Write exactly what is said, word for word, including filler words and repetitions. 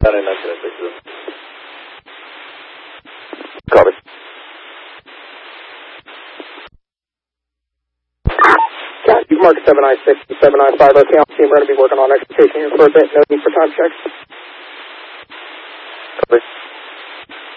nine nine six. Copy. You've marked seven nine six and seven nine five. Okay, I'm we're going to be working on execution here for a bit. No need for time checks.